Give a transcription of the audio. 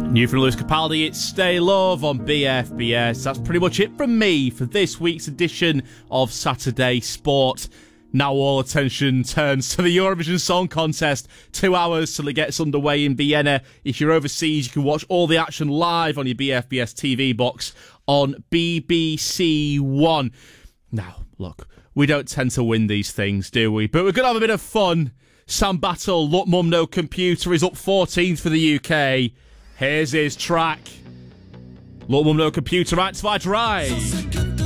New from Lewis Capaldi, it's Stay Love on BFBS. That's pretty much it from me for this week's edition of Saturday Sport. Now all attention turns to the Eurovision Song Contest. 2 hours till it gets underway in Vienna. If you're overseas, you can watch all the action live on your BFBS TV box on BBC One. Now, look, we don't tend to win these things, do we? But we're going to have a bit of fun. Sam Battle, Look Mum No Computer, is up 14th for the UK. Here's his track. Look Mum No Computer, Activate Rise.